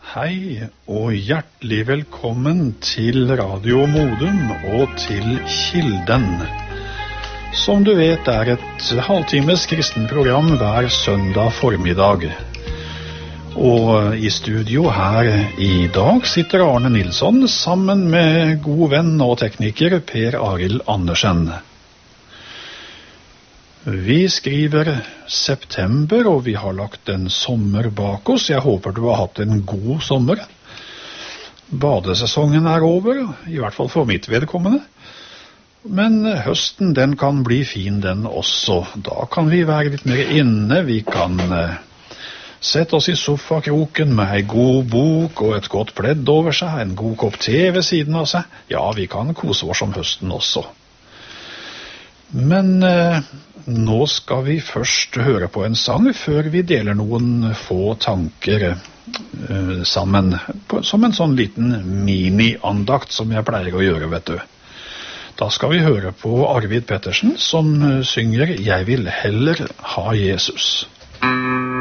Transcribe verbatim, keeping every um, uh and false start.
Hei og hjertelig velkommen til Radio Modum og til Kilden. Som du vet er et halvtimes kristenprogram hver søndag formiddag. Og i studio her i dag sitter Arne Nilsson sammen med god venn og tekniker Per Arild Andersen. Vi skriver september, og vi har lagt en sommer bak oss. Jeg håper du har hatt en god sommer. Badesesongen er over, i hvert fall for mitt vedkommende. Men høsten, den kan bli fin den også. Da kan vi være litt mer inne, vi kan eh, sette oss i sofakroken med en god bok og et godt pledd over seg, en god kopp te ved siden av seg. Ja, vi kan kose oss om høsten også. Men eh, nå skal vi først høre på en sang før vi deler noen få tanker eh, sammen, på, som en sånn liten mini-andakt som jeg pleier å gjøre, vet du. Da skal vi høre på Arvid Pettersen som synger «Jeg vil heller ha Jesus».